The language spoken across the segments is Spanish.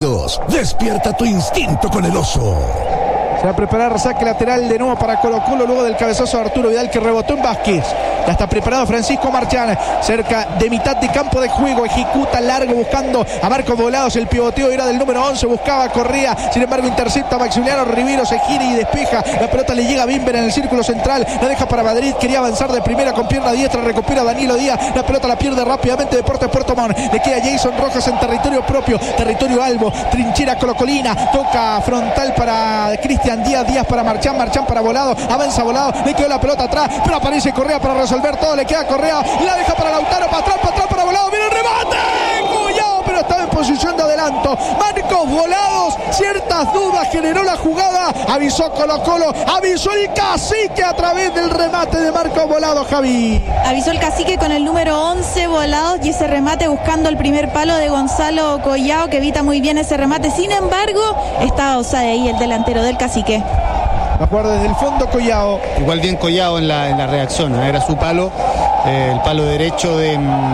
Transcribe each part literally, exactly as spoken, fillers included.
minutos. Despierta tu instinto con el oso. Se va a preparar saque lateral de nuevo para Colo Colo luego del cabezazo de Arturo Vidal que rebotó en Vázquez. Ya está preparado Francisco Marchán, cerca de mitad de campo de juego, ejecuta largo buscando a Marcos Volados, el pivoteo era del número once, buscaba, corría, sin embargo intercepta a Maximiliano Rivero, se gira y despeja, la pelota le llega a Bimber en el círculo central, la deja para Madrid, quería avanzar de primera con pierna diestra, recupera Danilo Díaz, la pelota la pierde rápidamente Deportes Puerto Montt, le queda Jason Rojas en territorio propio, territorio Albo, trinchera colocolina, toca frontal para Cristian Díaz, Díaz para Marchán, Marchán para Volado, avanza Volado, le quedó la pelota atrás, pero aparece Correa para resolver todo, le queda Correa, la deja para Lautaro, para atrás, para atrás, para Volado, viene el remate, Collao, pero estaba en posición de adelanto, Marcos Volados, ciertas dudas generó la jugada, avisó Colo Colo, avisó el cacique a través del remate de Marcos Volados, Javi. Avisó el cacique con el número once Volados y ese remate buscando el primer palo de Gonzalo Collao que evita muy bien ese remate, sin embargo, está Osade ahí el delantero del cacique. Va a jugar desde el fondo Collao. Igual bien Collao en la, en la reacción, ¿eh? Era su palo, eh, el palo derecho de,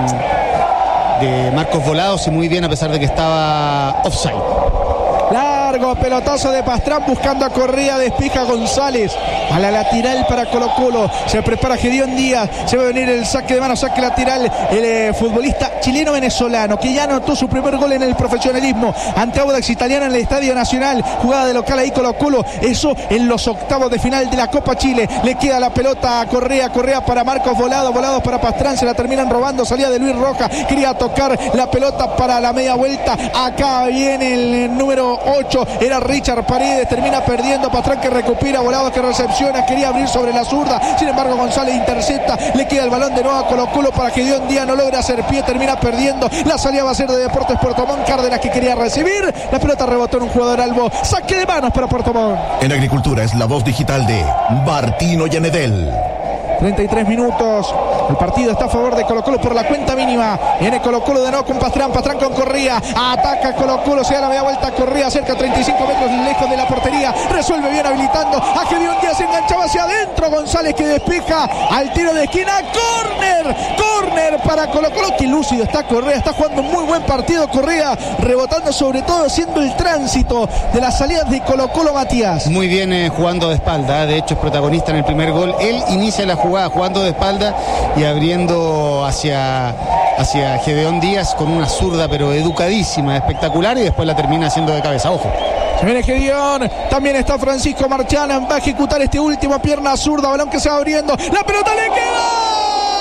de Marcos Volados y muy bien a pesar de que estaba offside. Largo pelotazo de Pastrán buscando a Correa, despeja González a la lateral para Colo Colo, se prepara Gedeón Díaz, se va a venir el saque de mano, saque lateral, el eh, futbolista chileno-venezolano que ya anotó su primer gol en el profesionalismo ante Audax Italiano en el Estadio Nacional, jugada de local ahí Colo Colo, eso en los octavos de final de la Copa Chile, le queda la pelota a Correa, Correa para Marcos Volado, Volados para Pastrán, se la terminan robando, salía de Luis Rojas, quería tocar la pelota para la media vuelta, acá viene el número ocho, era Richard Paredes, termina perdiendo, Pastrán que recupera, Volados que recepciona, quería abrir sobre la zurda, sin embargo González intercepta, le queda el balón de nuevo a Colo Colo para que Gedeón Díaz no logra hacer pie, termina perdiendo, la salida va a ser de Deportes Puerto Montt, Cárdenas que quería recibir, la pelota rebotó en un jugador Albo, saque de manos para Puerto Montt. En Agricultura es la voz digital de Martino Yanedel. treinta y tres minutos, el partido está a favor de Colo Colo por la cuenta mínima, viene Colo Colo de nuevo con Pastrán, Pastrán con Correa, ataca Colo Colo, se da la media vuelta, Correa cerca de treinta y cinco metros lejos de la portería, resuelve bien habilitando a Gedeón Díaz, enganchaba hacia adentro, González que despeja al tiro de esquina, córner, córner para Colo Colo, que lúcido está Correa, está jugando un muy buen partido Correa, rebotando sobre todo haciendo el tránsito de las salidas de Colo Colo, Matías. Muy bien eh, jugando de espalda, de hecho es protagonista en el primer gol, él inicia la jugada jugando de espalda y abriendo hacia, hacia Gedeón Díaz con una zurda pero educadísima, espectacular y después la termina haciendo de cabeza, ojo. Se viene Gedeón, también está Francisco Marchán, va a ejecutar este último, pierna zurda, balón que se va abriendo, la pelota le queda.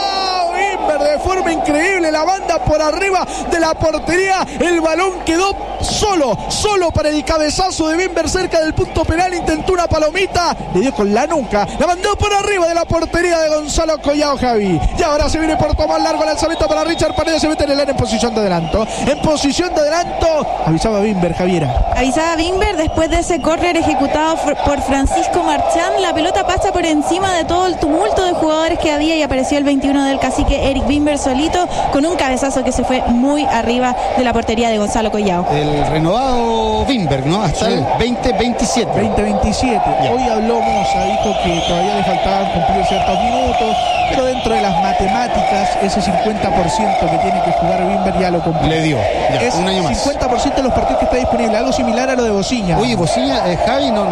De forma increíble, la banda por arriba de la portería, el balón quedó solo, solo para el cabezazo de Bimber cerca del punto penal, intentó una palomita, le dio con la nuca, la mandó por arriba de la portería de Gonzalo Collao, Javi, y ahora se viene por tomar largo lanzamiento para Richard Paredes, se mete en el área en posición de adelanto, en posición de adelanto, avisaba Bimber, Javiera. Avisaba Bimber después de ese córner ejecutado por Francisco Marchán, la pelota pasa por encima de todo el tumulto de jugadores que había y apareció el veintiuno del cacique Eric Bimber solito con un cabezazo que se fue muy arriba de la portería de Gonzalo Collao. El renovado Bimber, ¿no? Hasta sí. El veinte veintisiete. veinte veintisiete. Yeah. Hoy habló Moza, dijo que todavía le faltaban cumplir ciertos minutos, pero dentro de las matemáticas, ese cincuenta por ciento que tiene que jugar Bimber ya lo cumplió. Le dio, ya, es un año más. cincuenta por ciento de los partidos que está disponible, algo similar a lo de Bociña. Oye, Bociña, eh, Javi, no, no,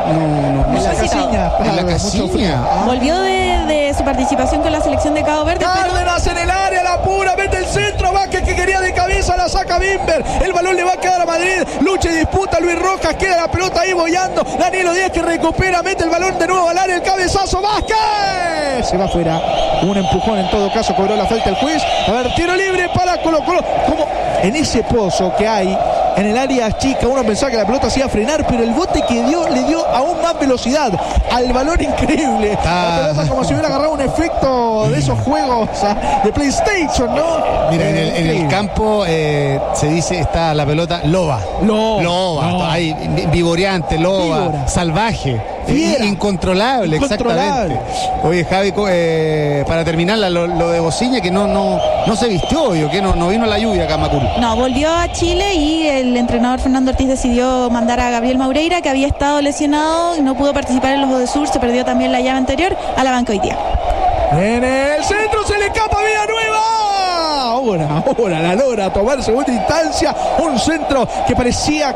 no, no. En la Casiña. En la Casiña. Ah. Volvió de, de su participación con la selección de Cabo Verde. Cárdenas pero... en el área, la pura, mete el centro, Vázquez que quería de cabeza, la saca Bimber, el balón le va a quedar a Madrid, lucha y disputa Luis Rojas, queda la pelota ahí bollando, Danilo Díaz que recupera, mete el balón de nuevo al área, el cabezazo, Vázquez, se va afuera, un empujón en todo caso, cobró la falta el juez, a ver, tiro libre para Colo Colo, como en ese pozo que hay en el área chica, uno pensaba que la pelota se iba a frenar, pero el bote que dio, le dio aún más velocidad al balón, increíble, ah. La pelota como si hubiera agarrado un efecto de esos juegos, o sea, de PlayStation, ¿no? Mira, en el, en el campo eh, se dice, está la pelota loba, loba, loba, loba. Hay vivoreante, loba, Víbora. Salvaje, Fiera. Incontrolable, Incontrolable, exactamente. Oye, Javi, eh, para terminar lo, lo de Bociña, que no, no, no se vistió, yo, que no, no vino la lluvia acá a Macul. No, volvió a Chile y el entrenador Fernando Ortiz decidió mandar a Gabriel Maureira, que había estado lesionado y no pudo participar en los Odesur, se perdió también la llave anterior, a la banca hoy día. En el centro se le escapa Villanueva. Ahora, ahora la logra tomar segunda instancia. Un centro que parecía